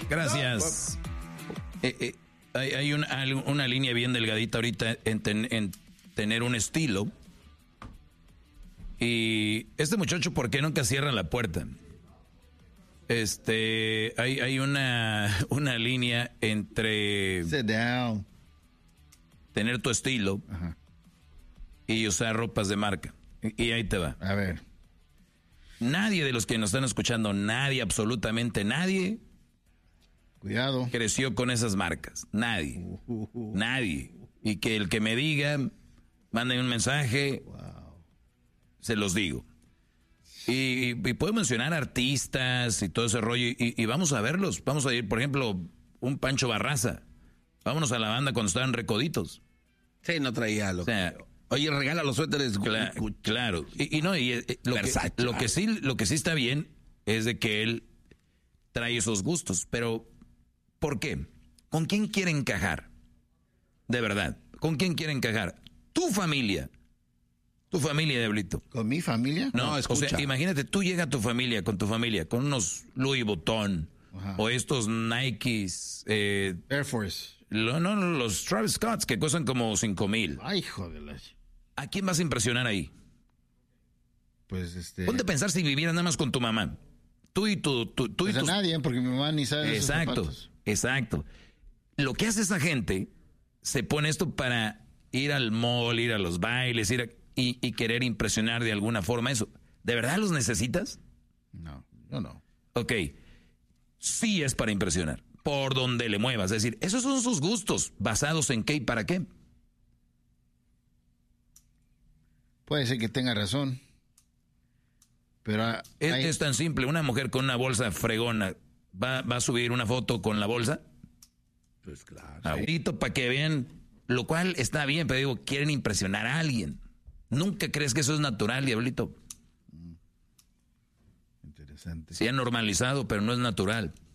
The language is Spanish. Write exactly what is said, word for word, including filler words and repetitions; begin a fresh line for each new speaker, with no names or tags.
Gracias. Eh, eh, hay hay una, una línea bien delgadita ahorita en, ten, en tener un estilo. Y este muchacho, ¿por qué nunca cierra la puerta? Este, hay, hay una, una línea entre
Sit down.
tener tu estilo
Ajá.
y usar ropas de marca. Y, y ahí te va.
A ver.
Nadie de los que nos están escuchando, nadie, absolutamente nadie,
Cuidado.
creció con esas marcas. Nadie.
Uh, uh, uh.
Nadie. Y que el que me diga, mande un mensaje,
Wow.
se los digo. Y, y, y puedo mencionar artistas y todo ese rollo, y, y vamos a verlos. Vamos a ir, por ejemplo, un Pancho Barraza. Vámonos a la banda cuando estaban recoditos.
Sí, no traía lo
O sea,
que... Oye, regala los suéteres.
Cla- claro. Y, y no, y, eh, lo, que,
Versace.
lo que sí, lo que sí está bien es de que él trae esos gustos. Pero, ¿por qué? ¿Con quién quiere encajar? De verdad. ¿Con quién quiere encajar? Tu familia. Tu familia, Diablito.
¿Con mi familia?
No,
No,
o
escucha.
sea, imagínate, tú llegas a tu familia, con tu familia, con unos Louis Vuitton,
Ajá.
o estos Nikes, eh,
Air Force.
lo- no, no, los Travis Scotts, que cuestan como cinco mil.
Ay, hijo de la...
¿A quién vas a impresionar ahí?
Pues este...
Ponte a pensar si vivieras nada más con tu mamá. Tú y tu... tu- tú y
Pues a
tus-
nadie, porque mi mamá ni sabe de esos
Exacto,
zapatos.
exacto. Lo que hace esa gente, se pone esto para ir al mall, ir a los bailes, ir a- y, y querer impresionar de alguna forma eso. ¿De verdad los necesitas?
No, yo no.
Ok, sí es para impresionar, por donde le muevas. Es decir, esos son sus gustos, basados en qué y para qué.
Puede ser que tenga razón. Pero ah,
Es,
hay-
es tan simple, una mujer con una bolsa fregona, ¿va, va a subir una foto con la bolsa?
Pues claro.
Ahorita para que vean, lo cual está bien, pero digo, quieren impresionar a alguien. ¿Nunca crees que eso es natural, Diablito?
Interesante.
Se ha normalizado, pero no es natural.